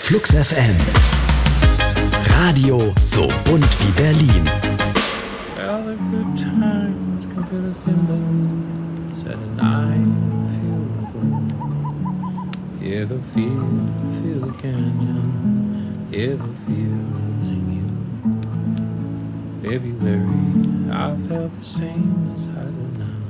Flux FM. Radio so bunt wie Berlin. Well, the good times can fill a thimble, said and I feel the glow. Hear the feel the canyon, hear the feels in you. February, I felt the same as I do now.